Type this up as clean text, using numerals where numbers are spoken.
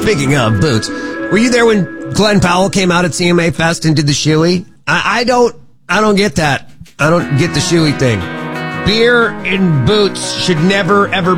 Speaking of boots, were you there when Glenn Powell came out at CMA Fest and did the shoey? I don't get that. I don't get the shoey thing. Beer in boots should never, ever